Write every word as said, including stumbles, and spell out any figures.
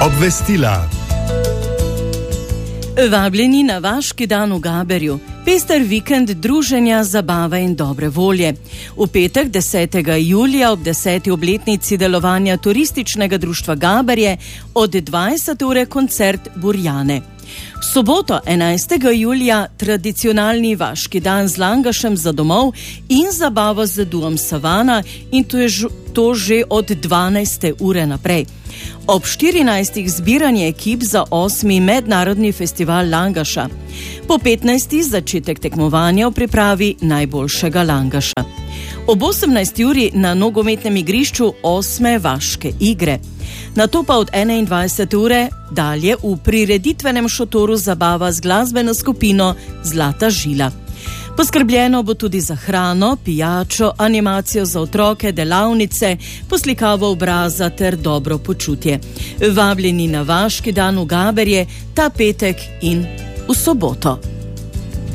Obvestila. Vabljeni na Vaški dan v Gaberju. Pester vikend druženja, zabave in dobre volje. V petek desetega julija ob deseti obletnici delovanja turističnega društva Gaberje od dvajsete ure koncert Burjane. V soboto enajstega julija tradicionalni Vaški dan z langašem za domov in zabava z duom Savana, in to je to že od dvanajste ure naprej. Ob štirinajstih zbiranje ekip za osmi mednarodni festival langaša. Po petnajstih začetek tekmovanja v pripravi najboljšega langaša. Ob osemnajsti uri na nogometnem igrišču osme Vaške igre. Nato pa od enaindvajsete ure dalje v prireditvenem šotoru zabava z glasbeno skupino Zlata žila. Poskrbljeno bo tudi za hrano, pijačo, animacijo za otroke, delavnice, poslikavo obraza ter dobro počutje. Vabljeni na Vaški dan v Gaberje ta petek in v soboto.